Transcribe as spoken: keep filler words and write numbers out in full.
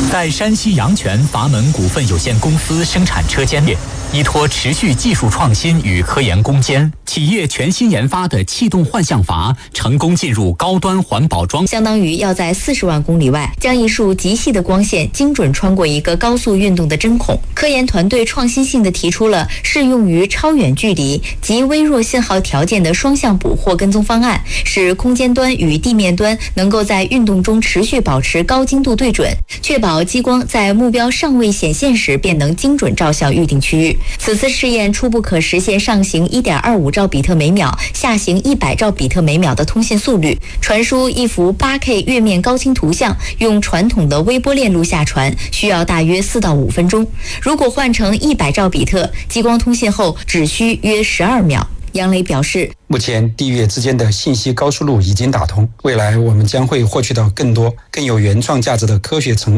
在山西阳泉阀门股份有限公司生产车间里，依托持续技术创新与科研攻坚，企业全新研发的气动幻象阀成功进入高端环保装， 相当于要在四十万公里外将一束极细的光线精准穿过一个高速运动的针孔。科研团队创新性地提出了适用于超远距离及微弱信号条件的双向捕获跟踪方案，使空间端与地面端能够在运动中持续保持高精度对准，确保激光在目标尚未显现时便能精准照向预定区域。此次试验初步可实现上行 一点二五兆比特每秒、下行一百兆比特每秒的通信速率，传输一幅 八K 月面高清图像，用传统的微波链路下传需要大约四到五分钟。如果换成一百兆比特，激光通信后只需约十二秒。杨磊表示， 目前地月之间的信息高速路已经打通，未来我们将会获取到更多更有原创价值的科学成